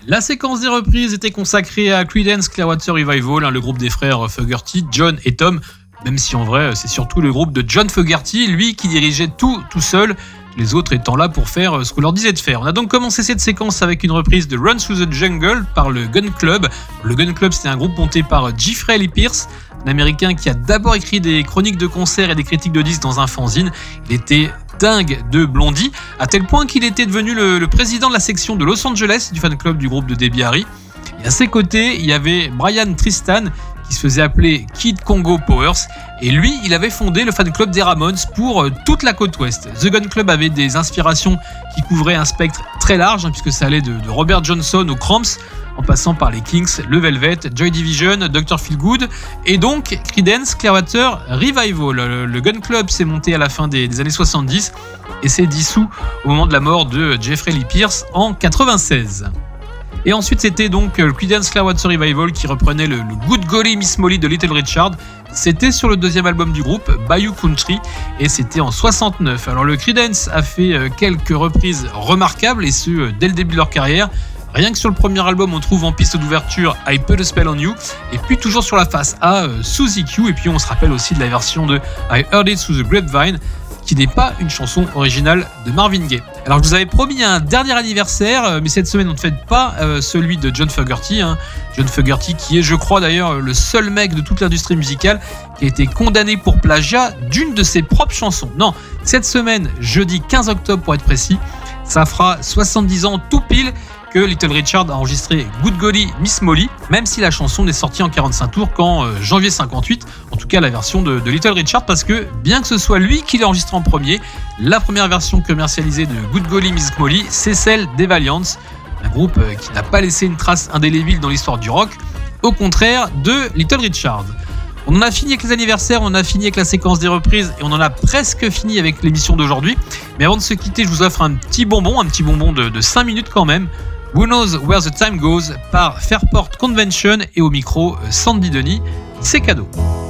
La séquence des reprises était consacrée à Creedence Clearwater Revival, le groupe des frères Fogerty, John et Tom, même si en vrai c'est surtout le groupe de John Fogerty, lui qui dirigeait tout seul, les autres étant là pour faire ce qu'on leur disait de faire. On a donc commencé cette séquence avec une reprise de Run Through the Jungle par le Gun Club. Le Gun Club, c'était un groupe monté par Jeffrey Lee Pierce, un américain qui a d'abord écrit des chroniques de concerts et des critiques de disques dans un fanzine. Il était dingue de Blondie, à tel point qu'il était devenu le président de la section de Los Angeles du fan club du groupe de Debbie Harry. Et à ses côtés, il y avait Brian Tristan, qui se faisait appeler Kid Congo Powers, et lui, il avait fondé le fan club des Ramones pour toute la côte ouest. The Gun Club avait des inspirations qui couvraient un spectre très large, puisque ça allait de Robert Johnson aux Cramps, en passant par les Kings, le Velvet, Joy Division, Dr. Feelgood, et donc Creedence Clearwater Revival. Le Gun Club s'est monté à la fin des années 70 et s'est dissous au moment de la mort de Jeffrey Lee Pierce en 96. Et ensuite, c'était donc le Creedence Clearwater Revival qui reprenait le Good Golly Miss Molly de Little Richard. C'était sur le deuxième album du groupe, Bayou Country, et c'était en 69. Alors le Creedence a fait quelques reprises remarquables, et ce dès le début de leur carrière. Rien que sur le premier album, on trouve en piste d'ouverture I Put a Spell on You, et puis toujours sur la face A, Suzy Q, et puis on se rappelle aussi de la version de I Heard It Through the Grapevine, qui n'est pas une chanson originale de Marvin Gaye. Alors je vous avais promis un dernier anniversaire, mais cette semaine on ne fête pas celui de John Fogerty. John Fogerty qui est, je crois d'ailleurs, le seul mec de toute l'industrie musicale qui a été condamné pour plagiat d'une de ses propres chansons. Non, cette semaine, jeudi 15 octobre pour être précis, ça fera 70 ans tout pile que Little Richard a enregistré Good Golly Miss Molly, même si la chanson n'est sortie en 45 tours qu'en janvier 58, en tout cas la version de Little Richard, parce que bien que ce soit lui qui l'a enregistré en premier, la première version commercialisée de Good Golly Miss Molly, c'est celle des Valiants, un groupe qui n'a pas laissé une trace indélébile dans l'histoire du rock, au contraire de Little Richard. On en a fini avec les anniversaires, on a fini avec la séquence des reprises et on en a presque fini avec l'émission d'aujourd'hui. Mais avant de se quitter, je vous offre un petit bonbon de 5 minutes quand même. Who Knows Where the Time Goes par Fairport Convention, et au micro Sandy Denis, c'est cadeau.